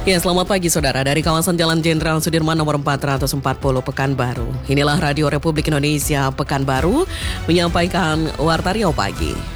Ya, selamat pagi saudara. Dari kawasan Jalan Jenderal Sudirman nomor 440 Pekanbaru. Inilah Radio Republik Indonesia Pekanbaru menyampaikan Warta Riau Pagi.